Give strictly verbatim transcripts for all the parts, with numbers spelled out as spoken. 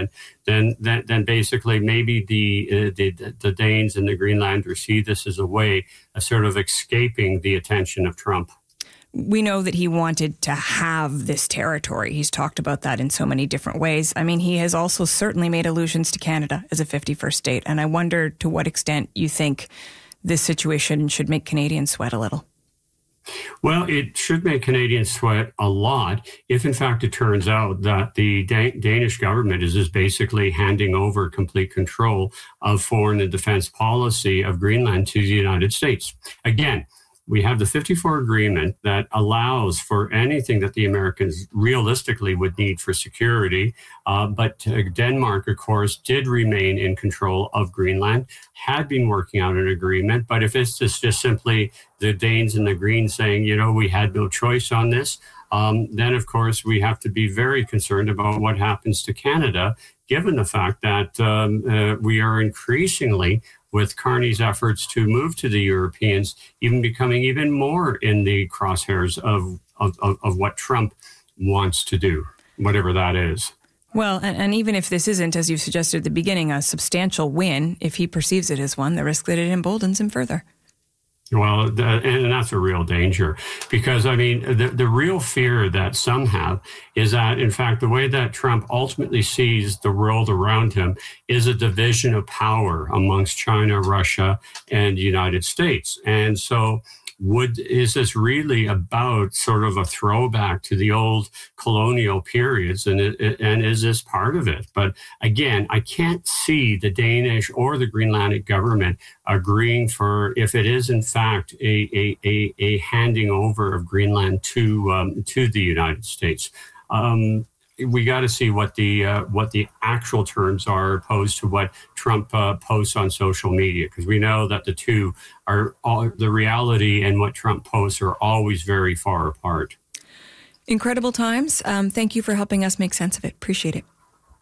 agreement, then then, then basically maybe the, uh, the the Danes and the Greenlanders see this as a way of sort of escaping the attention of Trump. We know that he wanted to have this territory. He's talked about that in so many different ways. I mean, he has also certainly made allusions to Canada as a fifty-first state. And I wonder to what extent you think this situation should make Canadians sweat a little. Well, it should make Canadians sweat a lot if, in fact, it turns out that the Dan- Danish government is just basically handing over complete control of foreign and defense policy of Greenland to the United States. Again, we have the fifty-four agreement that allows for anything that the Americans realistically would need for security. Uh, but uh, Denmark, of course, did remain in control of Greenland, had been working out an agreement. But if it's just, just simply the Danes and the Greens saying, you know, we had no choice on this, um, then, of course, we have to be very concerned about what happens to Canada, given the fact that um, uh, we are increasingly, with Carney's efforts to move to the Europeans, even becoming even more in the crosshairs of, of, of, of what Trump wants to do, whatever that is. Well, and, and even if this isn't, as you've suggested at the beginning, a substantial win, if he perceives it as one, the risk that it emboldens him further. Well, the, and that's a real danger because, I mean, the, the real fear that some have is that, in fact, the way that Trump ultimately sees the world around him is a division of power amongst China, Russia, and the United States. And so would is this really about sort of a throwback to the old colonial periods? And, it, and is this part of it? But again, I can't see the Danish or the Greenlandic government agreeing for, if it is in fact a, a, a, a handing over of Greenland to um, to the United States. Um, we got to see what the uh, what the actual terms are opposed to what Trump uh, posts on social media, because we know that the two are all, the reality and what Trump posts are always very far apart. Incredible times. Um, thank you for helping us make sense of it. Appreciate it.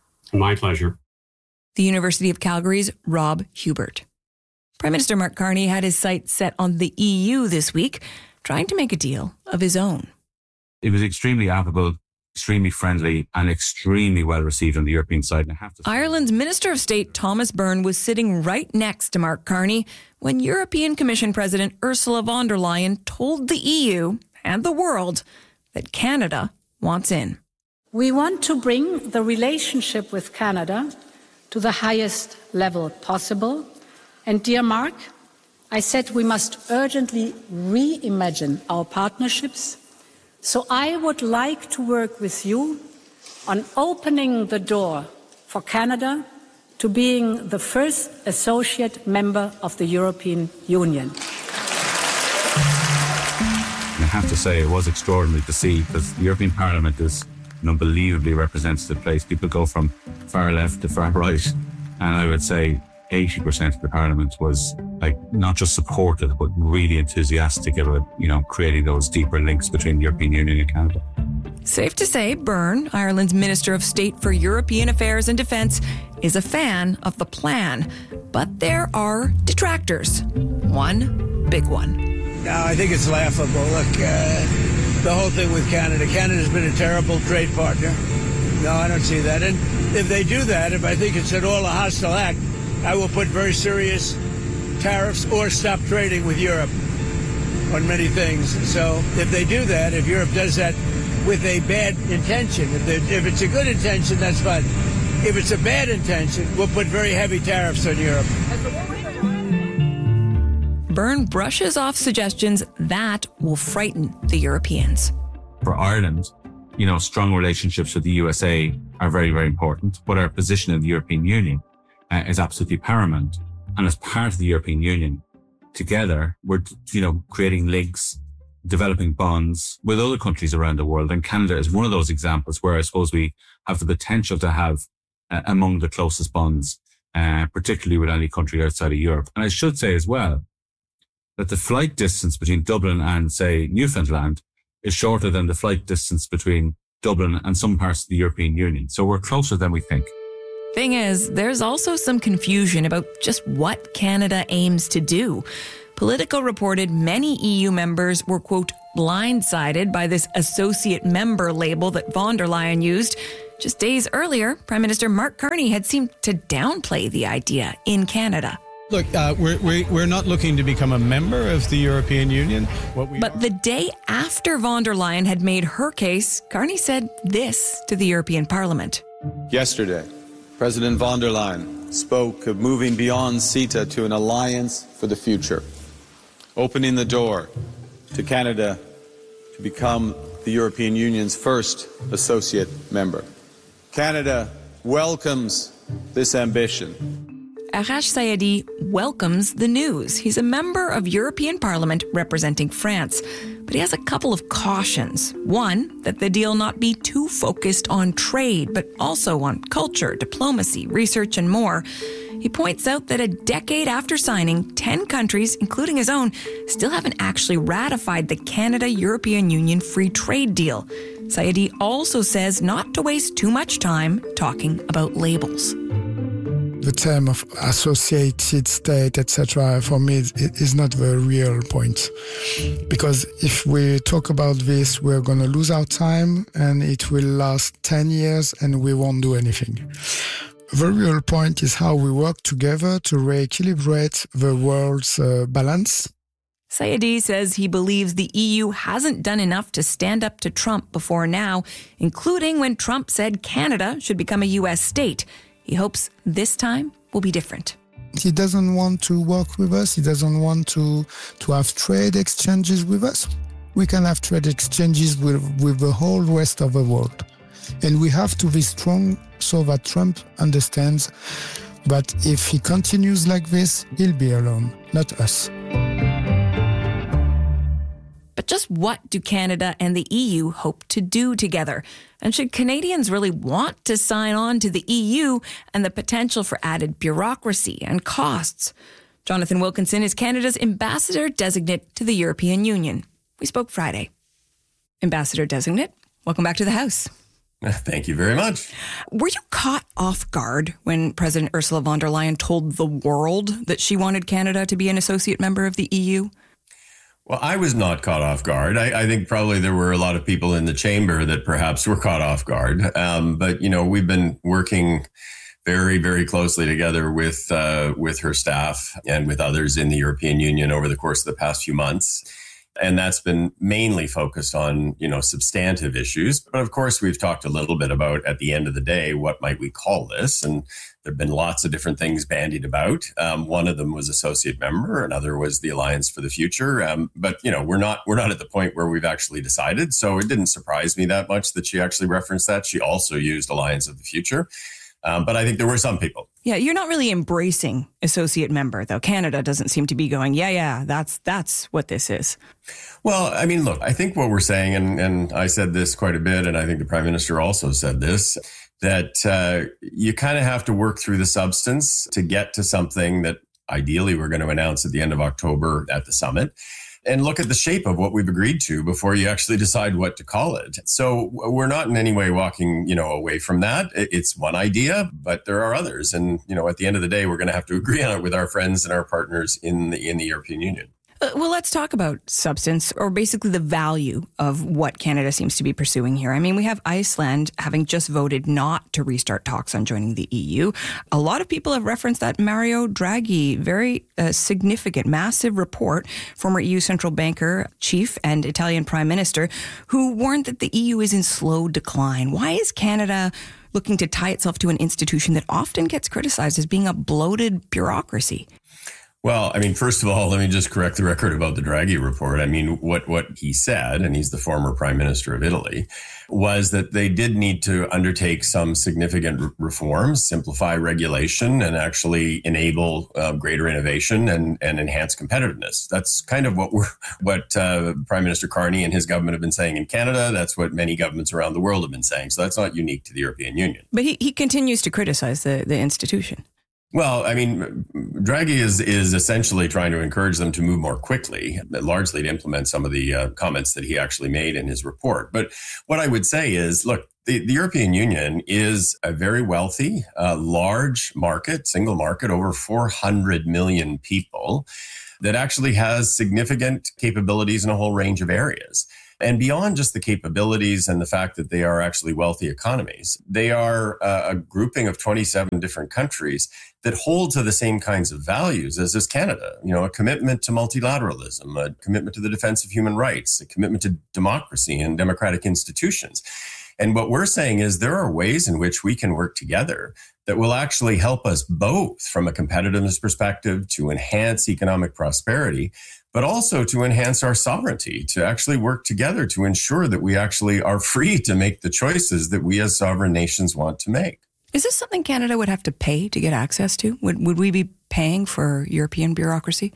My pleasure. The University of Calgary's Rob Hubert. Prime Minister Mark Carney had his sights set on the E U this week, trying to make a deal of his own. It was extremely affable, extremely friendly and extremely well received on the European side. And I have to say, Ireland's Minister of State Thomas Byrne was sitting right next to Mark Carney when European Commission President Ursula von der Leyen told the E U and the world that Canada wants in. We want to bring the relationship with Canada to the highest level possible. And dear Mark, I said we must urgently reimagine our partnerships. So I would like to work with you on opening the door for Canada to being the first associate member of the European Union. I have to say it was extraordinary to see, because the European Parliament is an unbelievably representative place. People go from far left to far right, and I would say eighty percent of the Parliament was like not just supportive, but really enthusiastic about, you know, creating those deeper links between the European Union and Canada. Safe to say, Byrne, Ireland's Minister of State for European Affairs and Defence, is a fan of the plan. But there are detractors. One big one. No, I think it's laughable. Look, uh, the whole thing with Canada. Canada's been a terrible trade partner. No, I don't see that. And if they do that, if I think it's at all a hostile act, I will put very serious tariffs or stop trading with Europe on many things. So if they do that, if Europe does that with a bad intention, if, if it's a good intention, that's fine. If it's a bad intention, we'll put very heavy tariffs on Europe. Byrne brushes off suggestions that will frighten the Europeans. For Ireland, you know, strong relationships with the U S A are very, very important, but our position in the European Union uh, is absolutely paramount. And as part of the European Union, together, we're, you know, creating links, developing bonds with other countries around the world. And Canada is one of those examples where I suppose we have the potential to have uh, among the closest bonds, uh, particularly with any country outside of Europe. And I should say as well that the flight distance between Dublin and, say, Newfoundland is shorter than the flight distance between Dublin and some parts of the European Union. So we're closer than we think. Thing is, there's also some confusion about just what Canada aims to do. Politico reported many E U members were, quote, blindsided by this associate member label that von der Leyen used. Just days earlier, Prime Minister Mark Carney had seemed to downplay the idea in Canada. Look, uh, we're, we're, we're not looking to become a member of the European Union. What we but the day after von der Leyen had made her case, Carney said this to the European Parliament. Yesterday, President von der Leyen spoke of moving beyond CETA to an alliance for the future, opening the door to Canada to become the European Union's first associate member. Canada welcomes this ambition. Arash Saidi welcomes the news. He's a member of European Parliament representing France, but he has a couple of cautions. One, that the deal not be too focused on trade, but also on culture, diplomacy, research, and more. He points out that a decade after signing, ten countries, including his own, still haven't actually ratified the Canada-European Union free trade deal. Saidi also says not to waste too much time talking about labels. The term of associated state, et cetera, for me is not the real point. Because if we talk about this, we're going to lose our time and it will last ten years and we won't do anything. The real point is how we work together to re-equilibrate the world's uh, balance. Saidi says he believes the E U hasn't done enough to stand up to Trump before now, including when Trump said Canada should become a U S state. He hopes this time will be different. He doesn't want to work with us. He doesn't want to, to have trade exchanges with us. We can have trade exchanges with, with the whole rest of the world. And we have to be strong so that Trump understands that if he continues like this, he'll be alone, not us. But just what do Canada and the E U hope to do together? And should Canadians really want to sign on to the E U and the potential for added bureaucracy and costs? Jonathan Wilkinson is Canada's ambassador designate to the European Union. We spoke Friday. Ambassador designate, welcome back to the House. Thank you very much. Were you caught off guard when President Ursula von der Leyen told the world that she wanted Canada to be an associate member of the E U? Well, I was not caught off guard. I, I think probably there were a lot of people in the chamber that perhaps were caught off guard. Um, but, you know, we've been working very, very closely together with uh, with her staff and with others in the European Union over the course of the past few months. And that's been mainly focused on, you know, substantive issues. But of course, we've talked a little bit about, at the end of the day, what might we call this? And there have been lots of different things bandied about. Um, one of them was associate member. Another was the Alliance for the Future. Um, but, you know, we're not we're not at the point where we've actually decided. So it didn't surprise me that much that she actually referenced that. She also used Alliance of the Future. Um, but I think there were some people. Yeah, you're not really embracing associate member, though. Canada doesn't seem to be going, yeah, yeah, that's that's what this is. Well, I mean, look, I think what we're saying, and, and I said this quite a bit, and I think the Prime Minister also said this, that uh, you kind of have to work through the substance to get to something that ideally we're going to announce at the end of October at the summit. And look at the shape of what we've agreed to before you actually decide what to call it. So we're not in any way walking, you know, away from that. It's one idea, but there are others. And, you know, at the end of the day, we're going to have to agree on it with our friends and our partners in the in the European Union. Uh, well, let's talk about substance, or basically the value of what Canada seems to be pursuing here. I mean, we have Iceland having just voted not to restart talks on joining the E U. A lot of people have referenced that Mario Draghi, very uh, significant, massive report, former E U central banker, chief, and Italian prime minister, who warned that the E U is in slow decline. Why is Canada looking to tie itself to an institution that often gets criticized as being a bloated bureaucracy? Well, I mean, first of all, let me just correct the record about the Draghi report. I mean, what, what he said, and he's the former prime minister of Italy, was that they did need to undertake some significant re- reforms, simplify regulation, and actually enable uh, greater innovation and, and enhance competitiveness. That's kind of what we're, what uh, Prime Minister Carney and his government have been saying in Canada. That's what many governments around the world have been saying. So that's not unique to the European Union. But he, he continues to criticize the, the institution. Well, I mean, Draghi is is essentially trying to encourage them to move more quickly, largely to implement some of the uh, comments that he actually made in his report. But what I would say is, look, the, the European Union is a very wealthy, uh, large market, single market, over four hundred million people, that actually has significant capabilities in a whole range of areas. And beyond just the capabilities and the fact that they are actually wealthy economies, they are a, a grouping of twenty-seven different countries that hold to the same kinds of values as is Canada. You know, a commitment to multilateralism, a commitment to the defense of human rights, a commitment to democracy and democratic institutions. And what we're saying is there are ways in which we can work together that will actually help us both from a competitiveness perspective to enhance economic prosperity, but also to enhance our sovereignty, to actually work together to ensure that we actually are free to make the choices that we as sovereign nations want to make. Is this something Canada would have to pay to get access to? Would would we be paying for European bureaucracy?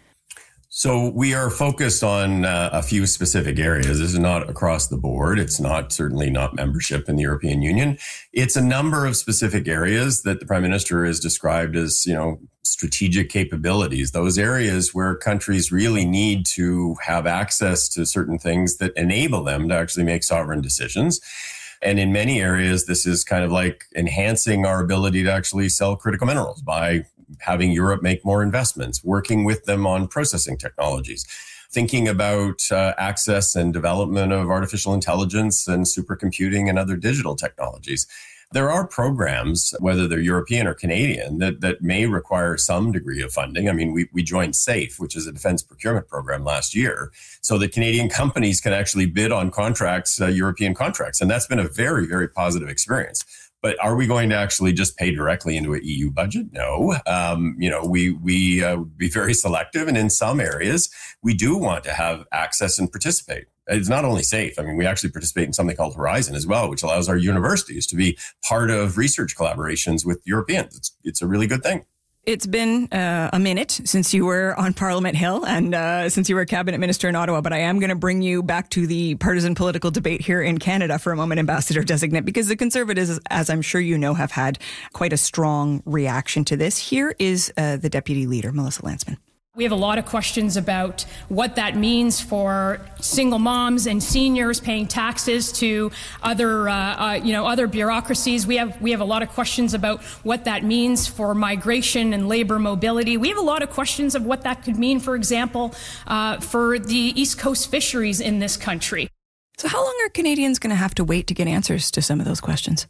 So we are focused on uh, a few specific areas. This is not across the board. It's not certainly not membership in the European Union. It's a number of specific areas that the Prime Minister has described as, you know, strategic capabilities, those areas where countries really need to have access to certain things that enable them to actually make sovereign decisions. And in many areas, this is kind of like enhancing our ability to actually sell critical minerals by having Europe make more investments, working with them on processing technologies, thinking about uh, access and development of artificial intelligence and supercomputing and other digital technologies. There are programs, whether they're European or Canadian, that, that may require some degree of funding. I mean, we, we joined SAFE, which is a defense procurement program last year, so that Canadian companies can actually bid on contracts, uh, European contracts. And that's been a very, very positive experience. But are we going to actually just pay directly into an E U budget? No. Um, you know, we we uh, be very selective. And in some areas, we do want to have access and participate. It's not only SAFE. I mean, we actually participate in something called Horizon as well, which allows our universities to be part of research collaborations with Europeans. It's, it's a really good thing. It's been uh, a minute since you were on Parliament Hill and uh, since you were a cabinet minister in Ottawa, but I am going to bring you back to the partisan political debate here in Canada for a moment, Ambassador Designate, because the Conservatives, as I'm sure you know, have had quite a strong reaction to this. Here is uh, the Deputy Leader, Melissa Lantsman. We have a lot of questions about what that means for single moms and seniors paying taxes to other, uh, uh, you know, other bureaucracies. We have we have a lot of questions about what that means for migration and labor mobility. We have a lot of questions of what that could mean, for example, uh, for the East Coast fisheries in this country. So how long are Canadians going to have to wait to get answers to some of those questions?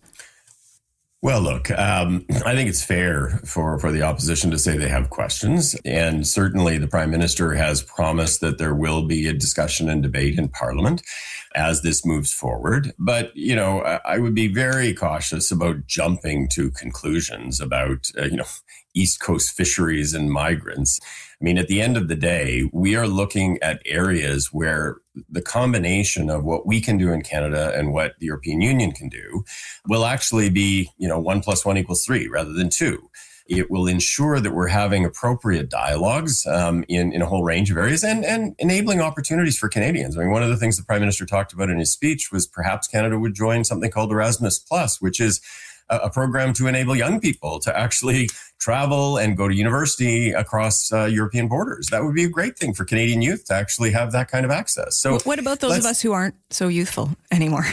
Well, look, um, I think it's fair for, for the opposition to say they have questions. And certainly the Prime Minister has promised that there will be a discussion and debate in Parliament as this moves forward. But, you know, I would be very cautious about jumping to conclusions about, uh, you know, East Coast fisheries and migrants. I mean, at the end of the day, we are looking at areas where the combination of what we can do in Canada and what the European Union can do will actually be, you know, one plus one equals three rather than two. It will ensure that we're having appropriate dialogues um, in, in a whole range of areas and, and enabling opportunities for Canadians. I mean, one of the things the Prime Minister talked about in his speech was perhaps Canada would join something called Erasmus Plus, which is a program to enable young people to actually travel and go to university across uh, European borders. That would be a great thing for Canadian youth to actually have that kind of access. So, what about those of us who aren't so youthful anymore?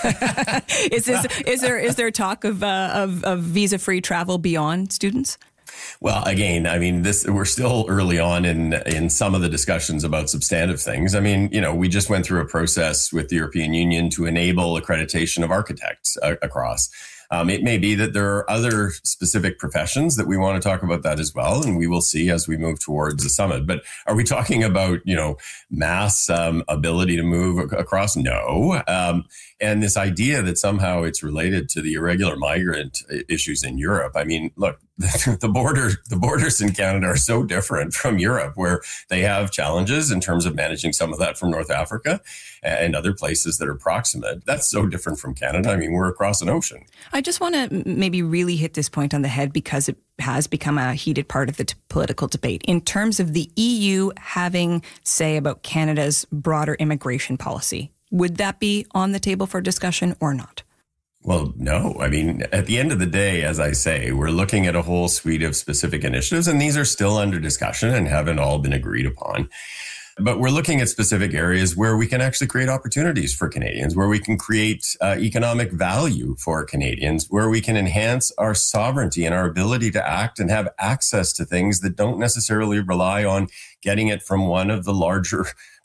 is, this, is there is there talk of uh, of, of visa-free travel beyond students? Well, again, I mean, this we're still early on in in some of the discussions about substantive things. I mean, you know, we just went through a process with the European Union to enable accreditation of architects uh, across. Um, it may be that there are other specific professions that we want to talk about that as well, and we will see as we move towards the summit. But are we talking about, you know, mass um, ability to move across? No. Um, and this idea that somehow it's related to the irregular migrant issues in Europe. I mean, look, the border, the borders in Canada are so different from Europe, where they have challenges in terms of managing some of that from North Africa and other places that are proximate. That's so different from Canada. I mean, we're across an ocean. I just want to maybe really hit this point on the head because it has become a heated part of the t- political debate in terms of the E U having say about Canada's broader immigration policy. Would that be on the table for discussion or not? Well, no. I mean, at the end of the day, as I say, we're looking at a whole suite of specific initiatives, and these are still under discussion and haven't all been agreed upon. But we're looking at specific areas where we can actually create opportunities for Canadians, where we can create uh, economic value for Canadians, where we can enhance our sovereignty and our ability to act and have access to things that don't necessarily rely on getting it from one of the larger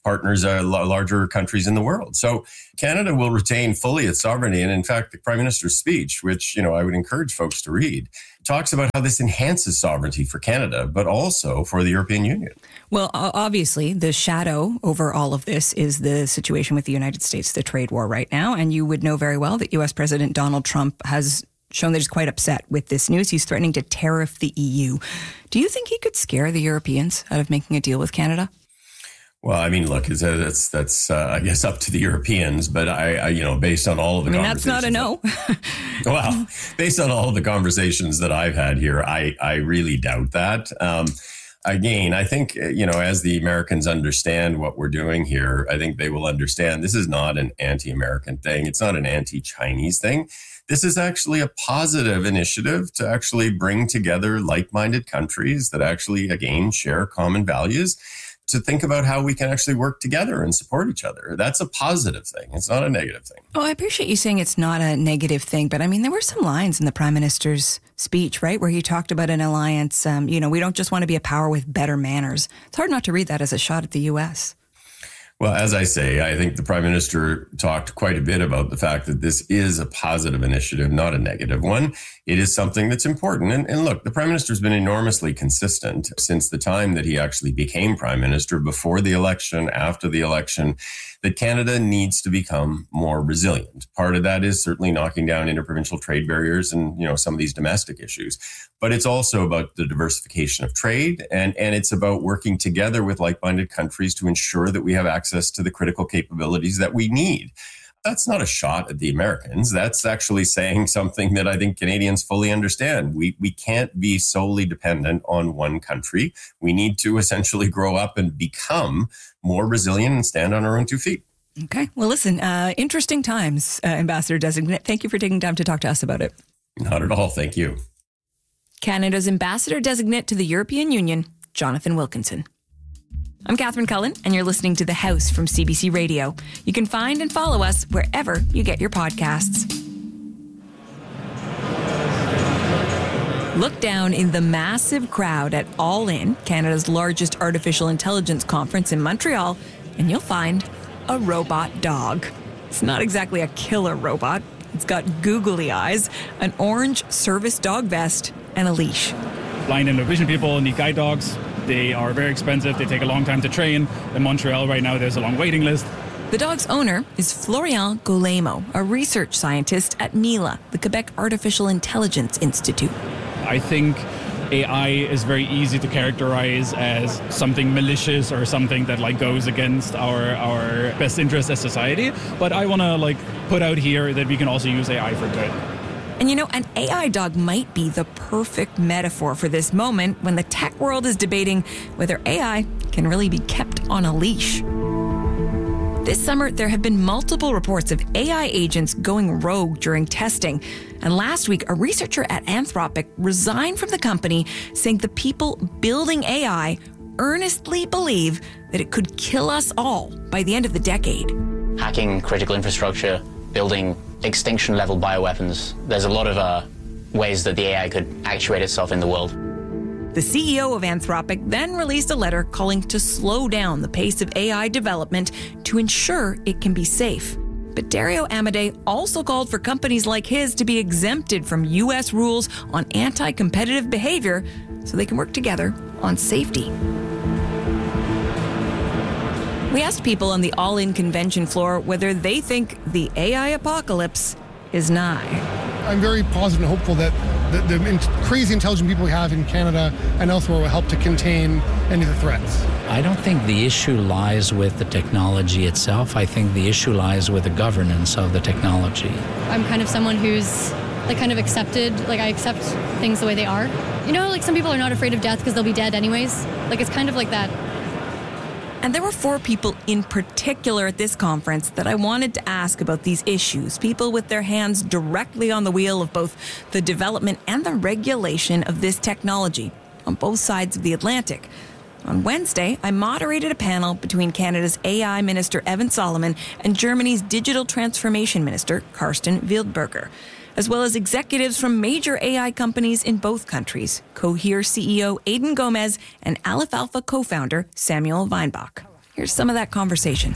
partners, uh, larger countries in the world. So Canada will retain fully its sovereignty. And in fact, the Prime Minister's speech, which, you know, I would encourage folks to read, talks about how this enhances sovereignty for Canada, but also for the European Union. Well, obviously, the shadow over all of this is the situation with the United States, the trade war right now. And you would know very well that U S President Donald Trump has shown that he's quite upset with this news. He's threatening to tariff the E U. Do you think he could scare the Europeans out of making a deal with Canada? Well, I mean, look, it's, uh, that's, that's uh, I guess, up to the Europeans. But, I, I, you know, based on all of the I mean, that's not a no. Well, based on all of the conversations that I've had here, I, I really doubt that. Um, again, I think, you know, as the Americans understand what we're doing here, I think they will understand this is not an anti-American thing. It's not an anti-Chinese thing. This is actually a positive initiative to actually bring together like-minded countries that actually, again, share common values, to think about how we can actually work together and support each other. That's a positive thing. It's not a negative thing. Oh, I appreciate you saying it's not a negative thing, but I mean, there were some lines in the Prime Minister's speech, right, where he talked about an alliance. Um, you know, we don't just want to be a power with better manners. It's hard not to read that as a shot at the U S. Well, as I say, I think the Prime Minister talked quite a bit about the fact that this is a positive initiative, not a negative one. It is something that's important. And, and look, the Prime Minister's been enormously consistent since the time that he actually became Prime Minister, before the election, after the election, that Canada needs to become more resilient. Part of that is certainly knocking down interprovincial trade barriers and, you know, some of these domestic issues. But it's also about the diversification of trade, and, and it's about working together with like-minded countries to ensure that we have access to the critical capabilities that we need. That's not a shot at the Americans. That's actually saying something that I think Canadians fully understand. We we can't be solely dependent on one country. We need to essentially grow up and become more resilient and stand on our own two feet. Okay. Well, listen, uh, interesting times, uh, Ambassador Designate. Thank you for taking time to talk to us about it. Not at all. Thank you. Canada's Ambassador Designate to the European Union, Jonathan Wilkinson. I'm Catherine Cullen, and you're listening to The House from C B C Radio. You can find and follow us wherever you get your podcasts. Look down in the massive crowd at All In, Canada's largest artificial intelligence conference in Montreal, and you'll find a robot dog. It's not exactly a killer robot. It's got googly eyes, an orange service dog vest, and a leash. Blind and low vision people need guide dogs. They are very expensive. They take a long time to train. In Montreal right now, there's a long waiting list. The dog's owner is Florian Golemo, a research scientist at MILA, the Quebec Artificial Intelligence Institute. I think A I is very easy to characterize as something malicious or something that like goes against our our best interests as society. But I want to like put out here that we can also use A I for good. And you know, an A I dog might be the perfect metaphor for this moment when the tech world is debating whether A I can really be kept on a leash. This summer, there have been multiple reports of A I agents going rogue during testing. And last week, a researcher at Anthropic resigned from the company, saying the people building A I earnestly believe that it could kill us all by the end of the decade. Hacking critical infrastructure, building extinction-level bioweapons. There's a lot of uh, ways that the A I could actuate itself in the world. The C E O of Anthropic then released a letter calling to slow down the pace of A I development to ensure it can be safe. But Dario Amodei also called for companies like his to be exempted from U S rules on anti-competitive behavior so they can work together on safety. We asked people on the All In convention floor whether they think the A I apocalypse is nigh. I'm very positive and hopeful that the, the in- crazy intelligent people we have in Canada and elsewhere will help to contain any of the threats. I don't think the issue lies with the technology itself. I think the issue lies with the governance of the technology. I'm kind of someone who's like kind of accepted, like I accept things the way they are. You know, like some people are not afraid of death because they'll be dead anyways. Like it's kind of like that. And there were four people in particular at this conference that I wanted to ask about these issues. People with their hands directly on the wheel of both the development and the regulation of this technology on both sides of the Atlantic. On Wednesday, I moderated a panel between Canada's A I Minister Evan Solomon and Germany's Digital Transformation Minister Carsten Wildberger, as well as executives from major A I companies in both countries, Cohere C E O Aidan Gomez and Aleph Alpha co-founder Samuel Weinbach. Here's some of that conversation.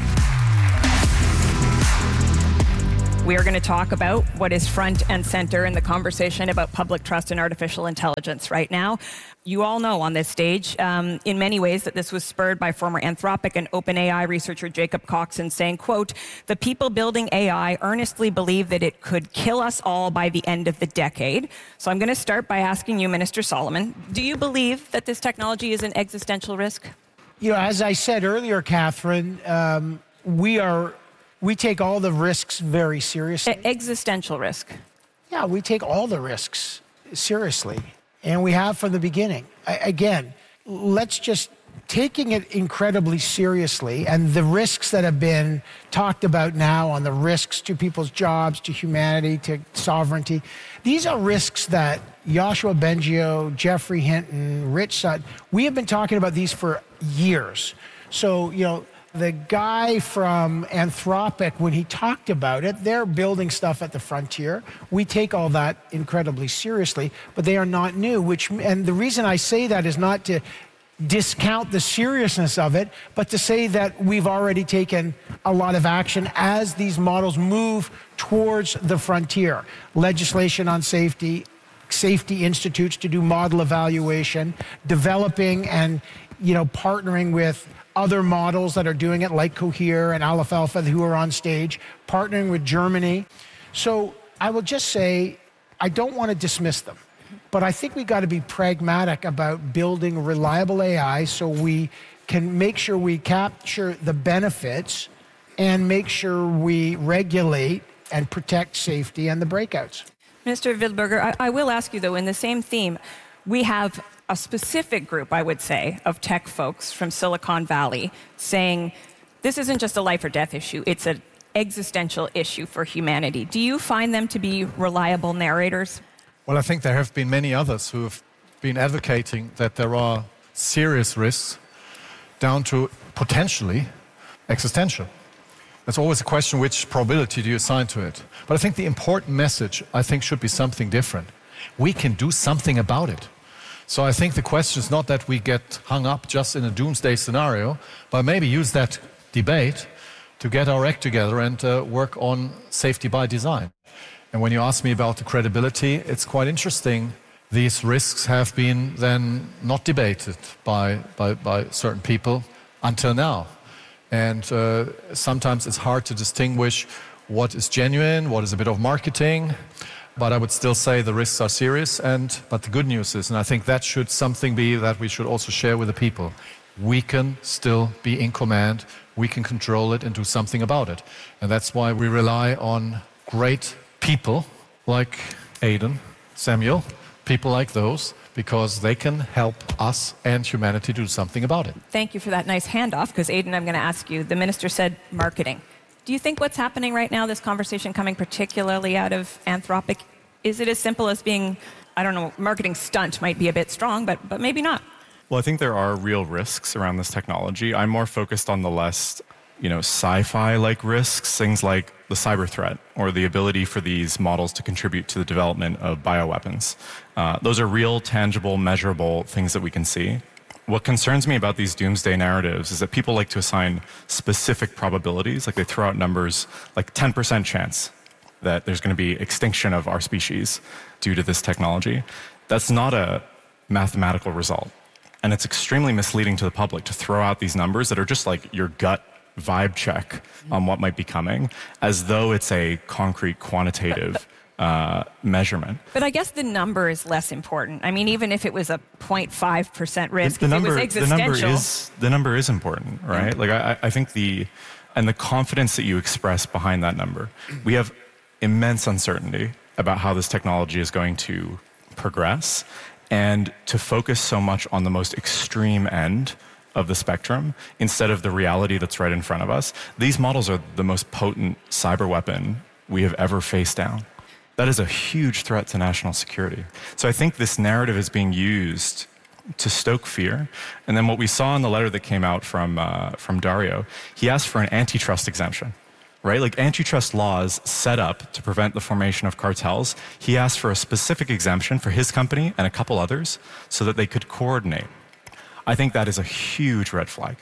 We are going to talk about what is front and center in the conversation about public trust in artificial intelligence right now. You all know on this stage, um, in many ways, that this was spurred by former Anthropic and OpenAI researcher Jacob Coxon saying, quote, "The people building A I earnestly believe that it could kill us all by the end of the decade." So I'm going to start by asking you, Minister Solomon, do you believe that this technology is an existential risk? You know, as I said earlier, Catherine, um, we are... We take all the risks very seriously. Existential risk. Yeah, we take all the risks seriously, and we have from the beginning. I, again, let's just taking it incredibly seriously, and the risks that have been talked about now on the risks to people's jobs, to humanity, to sovereignty. These are risks that Yoshua Bengio, Jeffrey Hinton, Rich Sutton, we have been talking about these for years. So, you know, the guy from Anthropic, when he talked about it, they're building stuff at the frontier. We take all that incredibly seriously, but they are not new. Which, and the reason I say that is not to discount the seriousness of it, but to say that we've already taken a lot of action as these models move towards the frontier. Legislation on safety, safety institutes to do model evaluation, developing and, you know, partnering with other models that are doing it, like Cohere and Aleph Alpha, who are on stage, partnering with Germany. So I will just say, I don't want to dismiss them, but I think we got to be pragmatic about building reliable A I so we can make sure we capture the benefits and make sure we regulate and protect safety and the breakouts. Minister Wildberger, I, I will ask you, though, in the same theme, we have a specific group, I would say, of tech folks from Silicon Valley saying this isn't just a life or death issue, it's an existential issue for humanity. Do you find them to be reliable narrators? Well, I think there have been many others who have been advocating that there are serious risks down to potentially existential. There's always a question, which probability do you assign to it? But I think the important message, I think, should be something different. We can do something about it. So I think the question is not that we get hung up just in a doomsday scenario, but maybe use that debate to get our act together and uh, work on safety by design. And when you ask me about the credibility, it's quite interesting. These risks have been then not debated by, by, by certain people until now. And uh, sometimes it's hard to distinguish what is genuine, what is a bit of marketing. But I would still say the risks are serious, and but the good news is, and I think that should something be that we should also share with the people, we can still be in command, we can control it and do something about it. And that's why we rely on great people like Aidan, Samuel, people like those, because they can help us and humanity do something about it. Thank you for that nice handoff, because Aidan, I'm going to ask you, the minister said marketing. Do you think what's happening right now, this conversation coming particularly out of Anthropic, is it as simple as being, I don't know, marketing stunt might be a bit strong, but, but maybe not? Well, I think there are real risks around this technology. I'm more focused on the less, you know, sci-fi-like risks, things like the cyber threat or the ability for these models to contribute to the development of bioweapons. Uh, those are real, tangible, measurable things that we can see. What concerns me about these doomsday narratives is that people like to assign specific probabilities, like they throw out numbers like ten percent chance that there's going to be extinction of our species due to this technology. That's not a mathematical result. And it's extremely misleading to the public to throw out these numbers that are just like your gut vibe check on what might be coming, as though it's a concrete quantitative but, but, Uh, measurement. But I guess the number is less important. I mean, even if it was a zero point five percent risk, the, the if number, it was existential. The number is, the number is important, right? Mm-hmm. Like I, I think the, and the confidence that you express behind that number. We have immense uncertainty about how this technology is going to progress, and to focus so much on the most extreme end of the spectrum instead of the reality that's right in front of us. These models are the most potent cyber weapon we have ever faced down. That is a huge threat to national security. So I think this narrative is being used to stoke fear. And then what we saw in the letter that came out from, uh, from Dario, he asked for an antitrust exemption, right? Like antitrust laws set up to prevent the formation of cartels. He asked for a specific exemption for his company and a couple others so that they could coordinate. I think that is a huge red flag.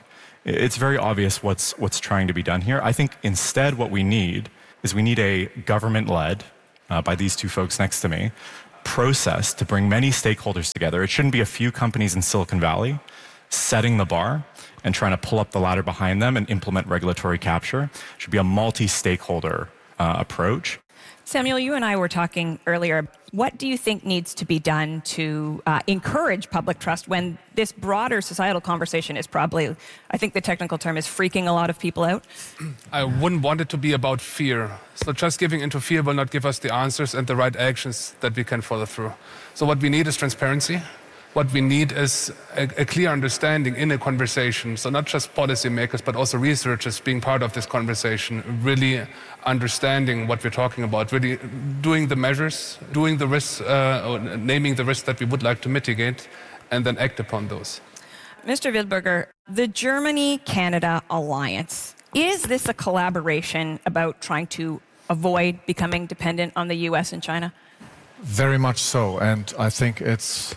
It's very obvious what's what's trying to be done here. I think instead what we need is we need a government-led, uh, by these two folks next to me, process to bring many stakeholders together. It shouldn't be a few companies in Silicon Valley setting the bar and trying to pull up the ladder behind them and implement regulatory capture. It should be a multi-stakeholder uh, approach. Samuel, you and I were talking earlier. What do you think needs to be done to uh, encourage public trust when this broader societal conversation is probably, I think the technical term is freaking a lot of people out? I wouldn't want it to be about fear. So just giving into fear will not give us the answers and the right actions that we can follow through. So what we need is transparency. What we need is a, a clear understanding in a conversation. So not just policymakers, but also researchers being part of this conversation, really understanding what we're talking about, really doing the measures, doing the risks, uh, or naming the risks that we would like to mitigate, and then act upon those. Mister Wildberger, the Germany-Canada alliance, is this a collaboration about trying to avoid becoming dependent on the U S and China? Very much so, and I think it's,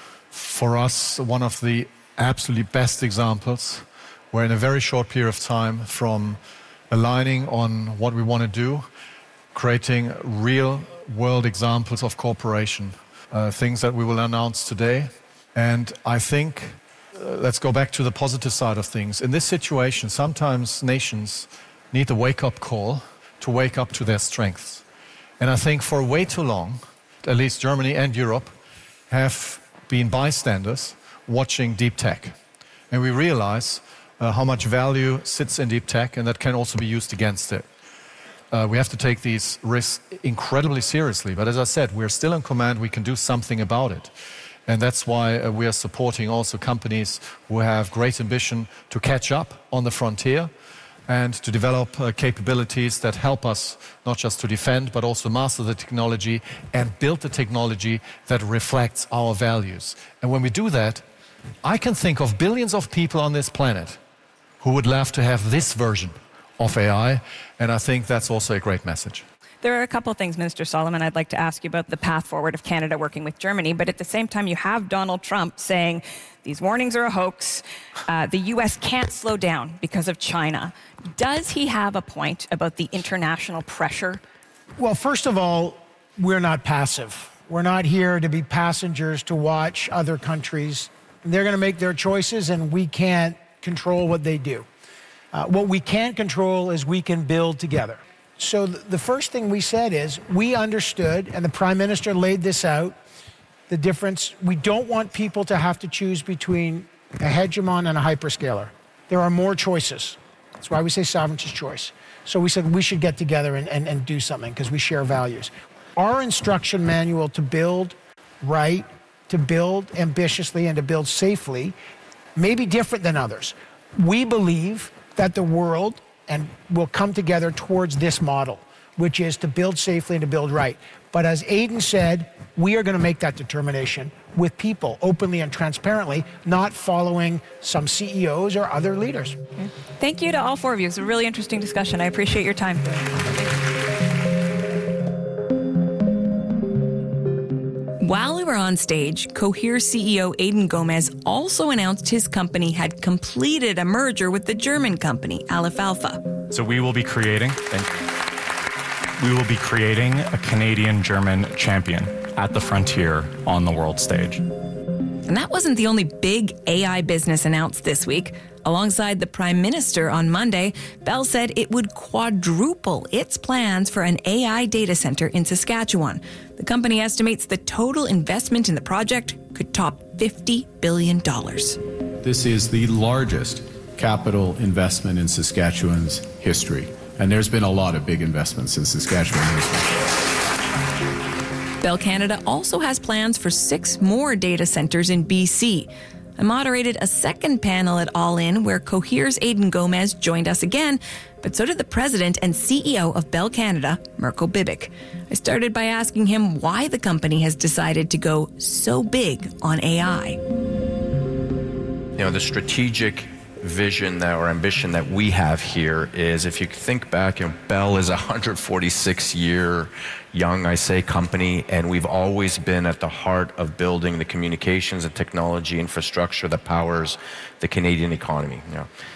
for us, one of the absolutely best examples where in a very short period of time, from aligning on what we want to do, creating real world examples of cooperation, uh, things that we will announce today. And I think, uh, let's go back to the positive side of things. In this situation, sometimes nations need a wake-up call to wake up to their strengths. And I think for way too long, at least Germany and Europe, have been bystanders watching deep tech. And we realize uh, how much value sits in deep tech, and that can also be used against it. Uh, we have to take these risks incredibly seriously. But as I said, we're still in command. We can do something about it. And that's why uh, we are supporting also companies who have great ambition to catch up on the frontier and to develop uh, capabilities that help us not just to defend, but also master the technology and build the technology that reflects our values. And when we do that, I can think of billions of people on this planet who would love to have this version of A I, and I think that's also a great message. There are a couple of things, Minister Solomon, I'd like to ask you about the path forward of Canada working with Germany, but at the same time you have Donald Trump saying these warnings are a hoax, uh, the U S can't slow down because of China. Does he have a point about the international pressure? Well, first of all, we're not passive. We're not here to be passengers to watch other countries. They're going to make their choices, and we can't control what they do. Uh, what we can control is we can build together. So th- the first thing we said is we understood, and the Prime Minister laid this out, the difference. We don't want people to have to choose between a hegemon and a hyperscaler. There are more choices. That's why we say sovereignty's choice. So we said we should get together and, and, and do something because we share values. Our instruction manual to build right, to build ambitiously, and to build safely may be different than others. We believe that the world and will come together towards this model, which is to build safely and to build right. But as Aidan said, we are going to make that determination with people, openly and transparently, not following some C E Os or other leaders. Thank you to all four of you. It was a really interesting discussion. I appreciate your time. While we were on stage, Cohere C E O Aidan Gomez also announced his company had completed a merger with the German company, Aleph Alpha. So we will be creating, thank you. We will be creating a Canadian-German champion at the frontier on the world stage. And that wasn't the only big A I business announced this week. Alongside the Prime Minister on Monday, Bell said it would quadruple its plans for an A I data center in Saskatchewan. The company estimates the total investment in the project could top fifty billion dollars. This is the largest capital investment in Saskatchewan's history. And there's been a lot of big investments in Saskatchewan history. Bell Canada also has plans for six more data centers in B C. I moderated a second panel at All In where Cohere's Aidan Gomez joined us again, but so did the president and C E O of Bell Canada, Mirko Bibic. I started by asking him why the company has decided to go so big on A I. You know, the strategic vision that, or ambition that we have here is, if you think back, you know, Bell is a one hundred forty-six year young, I say, company, and we've always been at the heart of building the communications and technology infrastructure that powers the Canadian economy. You know,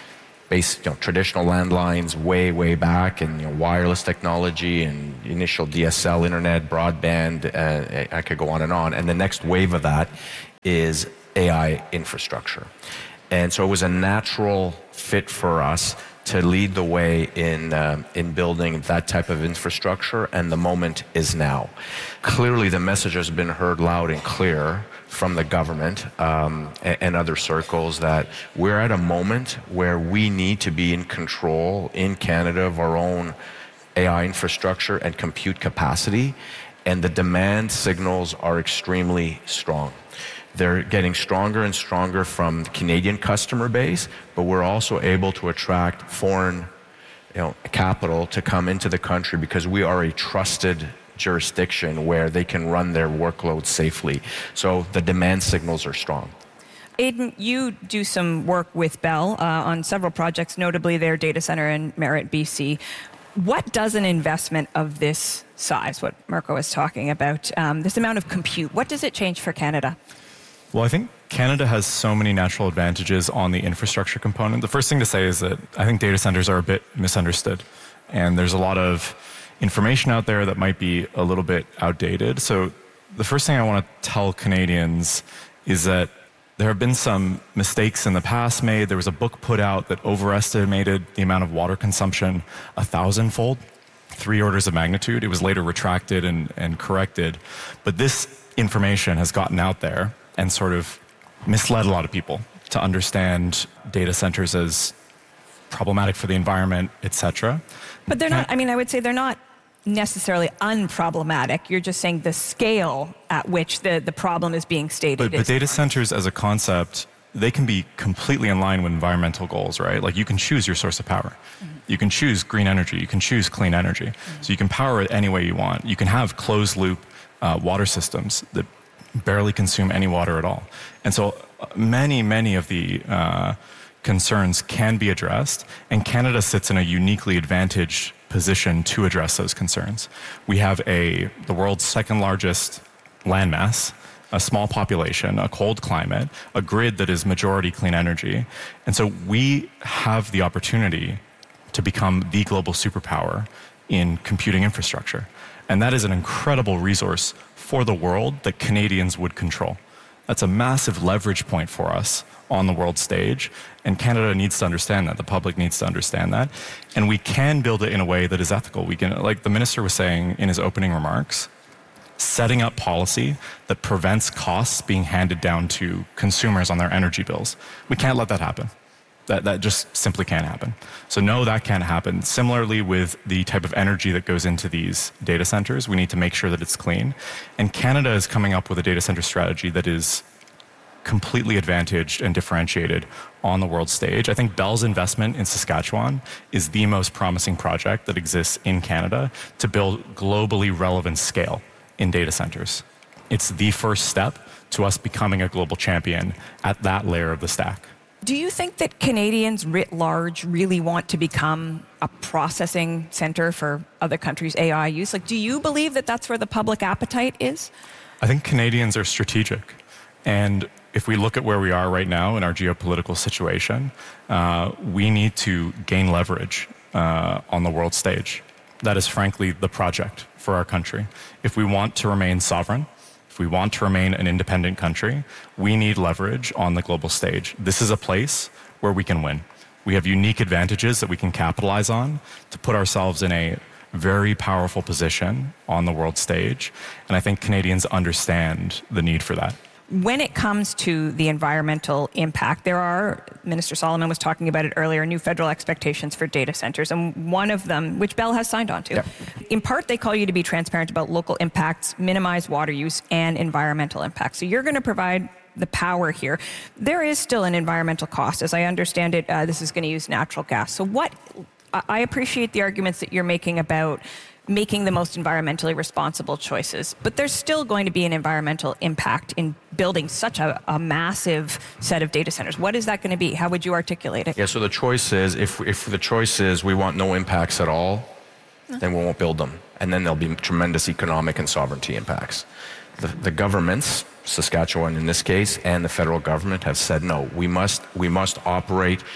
base, you know, traditional landlines way, way back, and you know, wireless technology and initial D S L, internet, broadband. Uh, I could go on and on. And the next wave of that is A I infrastructure. And so it was a natural fit for us to lead the way in uh, in building that type of infrastructure, and the moment is now. Clearly, the message has been heard loud and clear from the government um, and, and other circles that we're at a moment where we need to be in control in Canada of our own A I infrastructure and compute capacity, and the demand signals are extremely strong. They're getting stronger and stronger from the Canadian customer base, but we're also able to attract foreign, you know, capital to come into the country because we are a trusted jurisdiction where they can run their workloads safely. So the demand signals are strong. Aidan, you do some work with Bell uh, on several projects, notably their data center in Merritt, B C. What does an investment of this size, what Mirko is talking about, um, this amount of compute, what does it change for Canada? Well, I think Canada has so many natural advantages on the infrastructure component. The first thing to say is that I think data centers are a bit misunderstood. And there's a lot of information out there that might be a little bit outdated. So the first thing I want to tell Canadians is that there have been some mistakes in the past made. There was a book put out that overestimated the amount of water consumption a thousandfold, three orders of magnitude. It was later retracted and, and corrected. But this information has gotten out there and sort of misled a lot of people to understand data centers as problematic for the environment, et cetera. But they're not, I mean, I would say they're not necessarily unproblematic. You're just saying the scale at which the, the problem is being stated. But, but data centers as a concept, they can be completely in line with environmental goals, right? Like you can choose your source of power. Mm-hmm. You can choose green energy. You can choose clean energy. Mm-hmm. So you can power it any way you want. You can have closed loop uh, water systems that barely consume any water at all. And so many, many of the uh, concerns can be addressed, and Canada sits in a uniquely advantaged position to address those concerns. We have a the world's second largest landmass, a small population, a cold climate, a grid that is majority clean energy. And so we have the opportunity to become the global superpower in computing infrastructure. And that is an incredible resource for the world that Canadians would control. That's a massive leverage point for us on the world stage, and Canada needs to understand that. The public needs to understand that. And we can build it in a way that is ethical. We can, like the minister was saying in his opening remarks, setting up policy that prevents costs being handed down to consumers on their energy bills. We can't let that happen. That, that just simply can't happen. So no, that can't happen. Similarly with the type of energy that goes into these data centers, we need to make sure that it's clean. And Canada is coming up with a data center strategy that is completely advantaged and differentiated on the world stage. I think Bell's investment in Saskatchewan is the most promising project that exists in Canada to build globally relevant scale in data centers. It's the first step to us becoming a global champion at that layer of the stack. Do you think that Canadians writ large really want to become a processing center for other countries' A I use? Like, do you believe that that's where the public appetite is? I think Canadians are strategic. And if we look at where we are right now in our geopolitical situation, uh, we need to gain leverage uh, on the world stage. That is frankly the project for our country. If we want to remain sovereign, if we want to remain an independent country, we need leverage on the global stage. This is a place where we can win. We have unique advantages that we can capitalize on to put ourselves in a very powerful position on the world stage. And I think Canadians understand the need for that. When it comes to the environmental impact, there are, Minister Solomon was talking about it earlier, new federal expectations for data centers. And one of them, which Bell has signed on to, yep. In part, they call you to be transparent about local impacts, minimize water use, and environmental impacts. So you're going to provide the power here. There is still an environmental cost. As I understand it, uh, this is going to use natural gas. So what, I appreciate the arguments that you're making about making the most environmentally responsible choices. But there's still going to be an environmental impact in building such a, a massive set of data centers. What is that going to be? How would you articulate it? Yeah, so the choice is, if, if the choice is we want no impacts at all, then we won't build them. And then there'll be tremendous economic and sovereignty impacts. The, the governments, Saskatchewan in this case, and the federal government have said no. We must, we must operate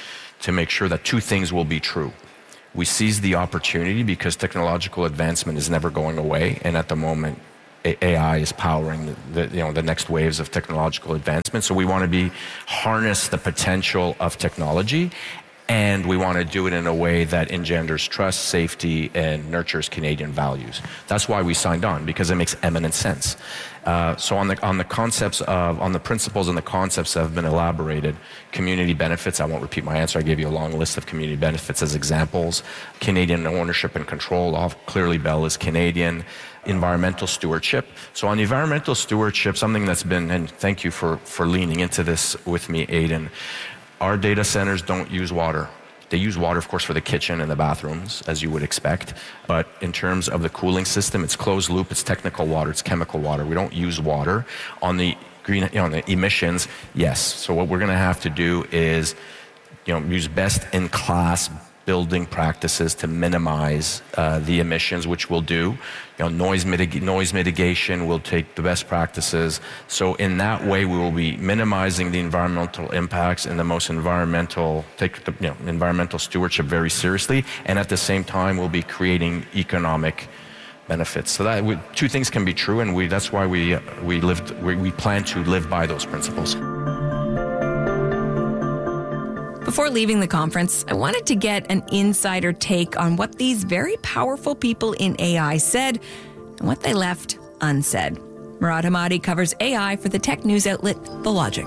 to make sure that two things will be true. We seize the opportunity because technological advancement is never going away, and at the moment, A I is powering the, the, you know, the next waves of technological advancement. So we want to be harness the potential of technology, and we want to do it in a way that engenders trust, safety, and nurtures Canadian values. That's why we signed on, because it makes eminent sense. Uh, so on the on the concepts of on the principles and the concepts that have been elaborated, community benefits. I won't repeat my answer. I gave you a long list of community benefits as examples. Canadian ownership and control. Of clearly, Bell is Canadian. Environmental stewardship. So on environmental stewardship, something that's been, and thank you for for leaning into this with me, Aidan. Our data centers don't use water. They use water, of course, for the kitchen and the bathrooms, as you would expect. But in terms of the cooling system, it's closed loop, it's technical water, it's chemical water. We don't use water. On the green, you know, on the emissions, yes. So what we're going to have to do is, you know, use best-in-class building practices to minimize uh, the emissions, which we'll do. You know, noise, mitig- noise mitigation, we'll take the best practices. So in that way, we will be minimizing the environmental impacts and the most environmental, take the you know, environmental stewardship very seriously. And at the same time, we'll be creating economic benefits. So that we, two things can be true, and we, that's why we, uh, we, lived, we, we plan to live by those principles. Before leaving the conference, I wanted to get an insider take on what these very powerful people in A I said and what they left unsaid. Murad Hamadi covers A I for the tech news outlet The Logic.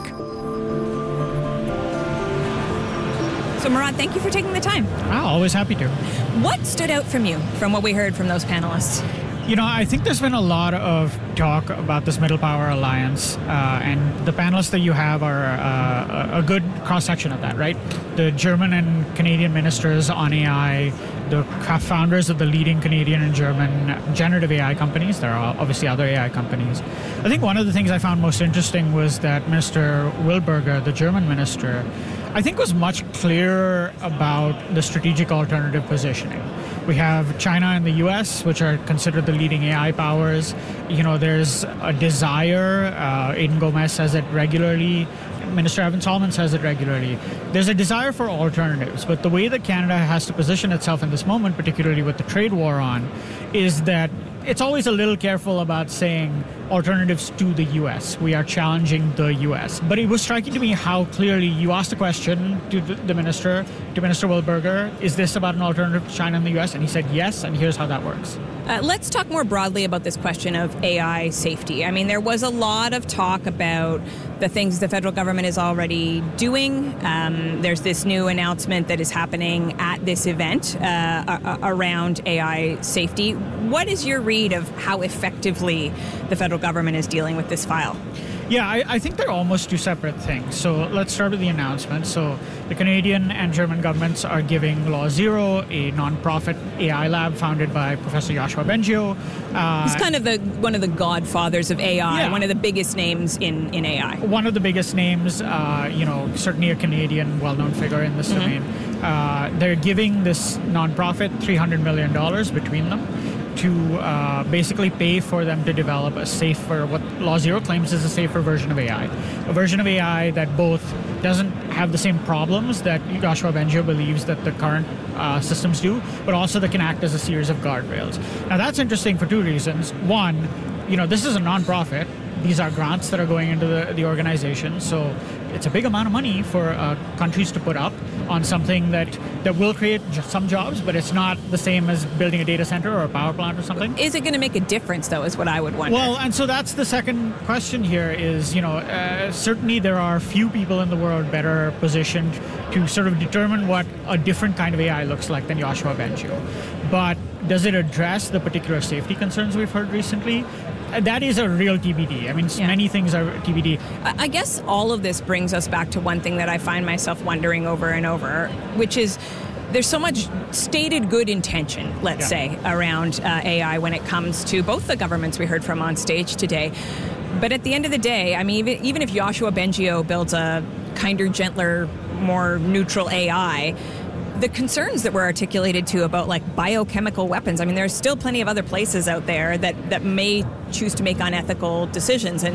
So Murad, thank you for taking the time. Oh, always happy to. What stood out from you from what we heard from those panelists? You know, I think there's been a lot of talk about this Middle Power Alliance, uh, and the panelists that you have are uh, a good cross-section of that, right? The German and Canadian ministers on A I, the founders of the leading Canadian and German generative A I companies. There are obviously other A I companies. I think one of the things I found most interesting was that Mister Wilberger, the German minister, I think was much clearer about the strategic alternative positioning. We have China and the U S, which are considered the leading A I powers. You know, there's a desire, uh, Aidan Gomez says it regularly, Minister Evan Solomon says it regularly. There's a desire for alternatives, but the way that Canada has to position itself in this moment, particularly with the trade war on, is that it's always a little careful about saying alternatives to the U S. We are challenging the U S. But it was striking to me how clearly you asked the question to the minister, to Minister Wilberger, is this about an alternative to China and the U S? And he said yes, and here's how that works. Uh, let's talk more broadly about this question of A I safety. I mean, there was a lot of talk about the things the federal government is already doing. Um, there's this new announcement that is happening at this event uh, around A I safety. What is your read of how effectively the federal government is dealing with this file? Yeah, I, I think they're almost two separate things. So let's start with the announcement. So the Canadian and German governments are giving Law Zero, a nonprofit A I lab founded by Professor Yoshua Bengio. Uh, He's kind of the one of the godfathers of A I, yeah. one of the biggest names in, in A I. One of the biggest names, uh, you know, certainly a Canadian well-known figure in this mm-hmm. domain. Uh, they're giving this nonprofit three hundred million dollars between them to uh, basically pay for them to develop a safer, what Law Zero claims is a safer version of A I. A version of A I that both doesn't have the same problems that Yoshua Bengio believes that the current uh, systems do, but also that can act as a series of guardrails. Now that's interesting for two reasons. One, you know, this is a nonprofit. These are grants that are going into the, the organization, so it's a big amount of money for uh, countries to put up on something that, that will create some jobs, but it's not the same as building a data center or a power plant or something. Is it going to make a difference, though, is what I would wonder. Well, and so that's the second question here is, you know, uh, certainly there are few people in the world better positioned to sort of determine what a different kind of A I looks like than Yoshua Bengio. But does it address the particular safety concerns we've heard recently? That is a real T B D. I mean, yeah. many things are T B D. I guess all of this brings us back to one thing that I find myself wondering over and over, which is there's so much stated good intention, let's yeah. say, around uh, A I when it comes to both the governments we heard from on stage today. But at the end of the day, I mean, even, even if Yoshua Bengio builds a kinder, gentler, more neutral A I, the concerns that were articulated too about like biochemical weapons, I mean, there's still plenty of other places out there that, that may choose to make unethical decisions. And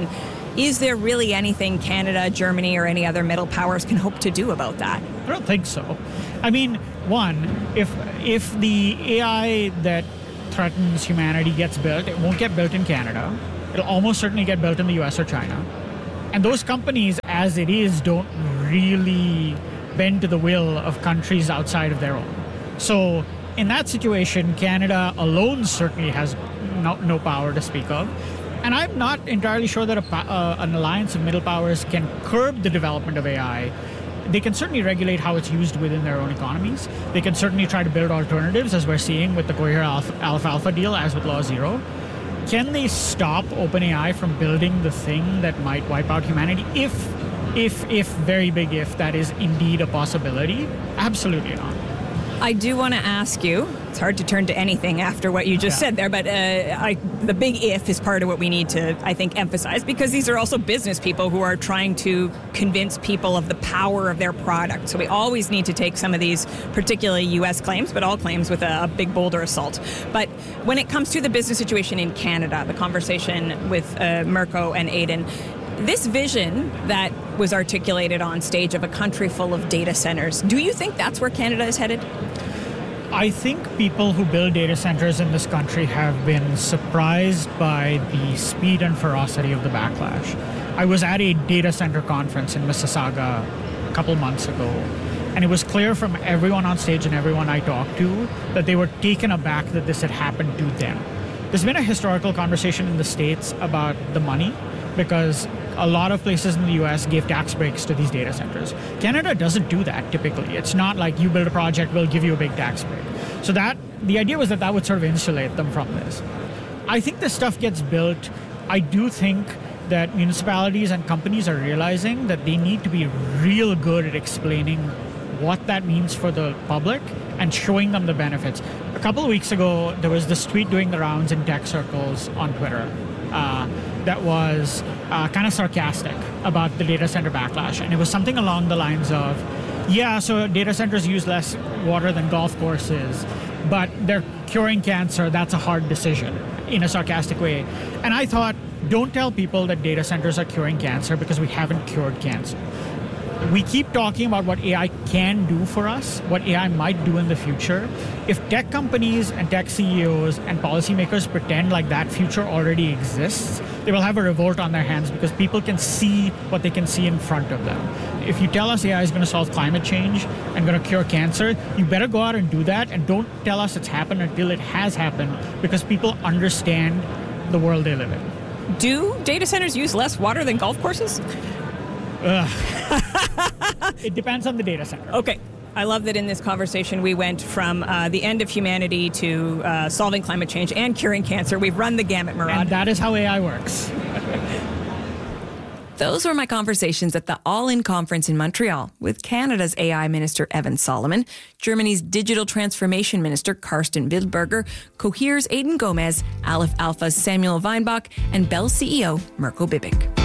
Is there really anything Canada, Germany, or any other middle powers can hope to do about that? I don't think so. I mean, one, if if the A I that threatens humanity gets built, it won't get built in Canada. It'll almost certainly get built in the U S or China. And those companies, as it is, don't really bend to the will of countries outside of their own. So in that situation, Canada alone certainly has no, no power to speak of. And I'm not entirely sure that a, uh, an alliance of middle powers can curb the development of A I. They can certainly regulate how it's used within their own economies. They can certainly try to build alternatives, as we're seeing with the Cohere Alfalfa deal, as with Law Zero. Can they stop OpenAI from building the thing that might wipe out humanity? If, if, if, very big if, that is indeed a possibility? Absolutely not. I do want to ask you, it's hard to turn to anything after what you just yeah. said there, but uh, I, the big if is part of what we need to, I think, emphasize, because these are also business people who are trying to convince people of the power of their product. So we always need to take some of these, particularly U S claims, but all claims with a, a big boulder assault. But when it comes to the business situation in Canada, the conversation with uh, Mirko and Aidan, this vision that was articulated on stage of a country full of data centers, do you think that's where Canada is headed? I think people who build data centers in this country have been surprised by the speed and ferocity of the backlash. I was at a data center conference in Mississauga a couple months ago, and it was clear from everyone on stage and everyone I talked to that they were taken aback that this had happened to them. There's been a historical conversation in the States about the money, because a lot of places in the U S gave tax breaks to these data centers. Canada doesn't do that typically. It's not like you build a project, we'll give you a big tax break. So that the idea was that that would sort of insulate them from this. I think this stuff gets built. I do think that municipalities and companies are realizing that they need to be real good at explaining what that means for the public and showing them the benefits. A couple of weeks ago, there was this tweet doing the rounds in tech circles on Twitter uh, that was uh, kind of sarcastic about the data center backlash. And it was something along the lines of, yeah, so data centers use less water than golf courses, but they're curing cancer. That's a hard decision, in a sarcastic way. And I thought, don't tell people that data centers are curing cancer, because we haven't cured cancer. We keep talking about what A I can do for us, what A I might do in the future. If tech companies and tech C E Os and policymakers pretend like that future already exists, they will have a revolt on their hands, because people can see what they can see in front of them. If you tell us A I is going to solve climate change and going to cure cancer, you better go out and do that, and don't tell us it's happened until it has happened, because people understand the world they live in. Do data centers use less water than golf courses? It depends on the data center. Okay. I love that in this conversation we went from uh, the end of humanity to uh, solving climate change and curing cancer. We've run the gamut, Murad. And that is how A I works. Those were my conversations at the All In conference in Montreal with Canada's A I Minister Evan Solomon, Germany's Digital Transformation Minister Karsten Wildberger, Cohere's Aidan Gomez, Aleph Alpha's Samuel Weinbach, and Bell C E O Mirko Bibic.